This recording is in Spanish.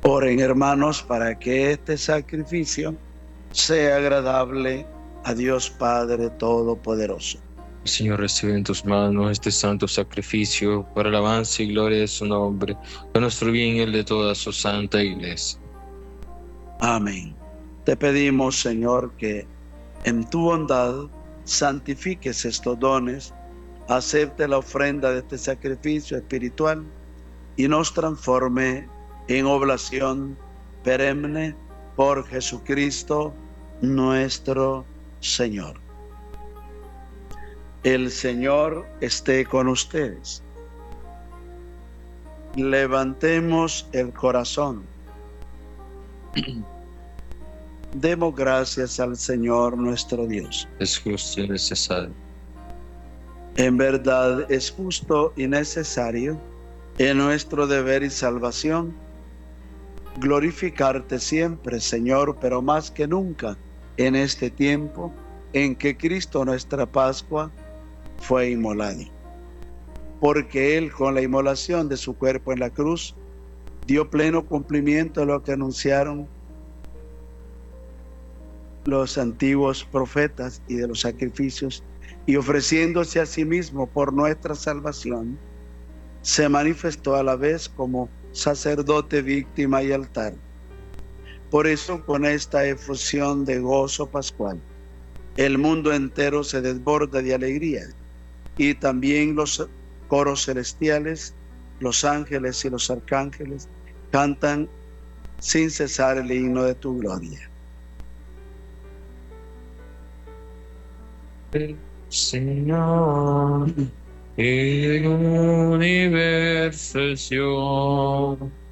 Oren, hermanos, para que este sacrificio sea agradable a Dios Padre Todopoderoso. Señor, recibe en tus manos este santo sacrificio para alabanza y gloria de su nombre, para nuestro bien y el de toda su santa iglesia. Amén. Te pedimos, Señor, que en tu bondad santifiques estos dones, acepte la ofrenda de este sacrificio espiritual y nos transforme en oblación perenne por Jesucristo nuestro Señor. El Señor esté con ustedes. Levantemos el corazón. Demos gracias al Señor nuestro Dios. Es justo y necesario. En verdad es justo y necesario, en nuestro deber y salvación, glorificarte siempre, Señor, pero más que nunca en este tiempo en que Cristo, nuestra Pascua, fue inmolado. Porque Él, con la inmolación de su cuerpo en la cruz, dio pleno cumplimiento a lo que anunciaron los antiguos profetas y de los sacrificios, y ofreciéndose a sí mismo por nuestra salvación, se manifestó a la vez como sacerdote, víctima y altar. Por eso, con esta efusión de gozo pascual, el mundo entero se desborda de alegría, y también los coros celestiales, los ángeles y los arcángeles cantan sin cesar el himno de tu gloria. El Señor, el universo, el Señor.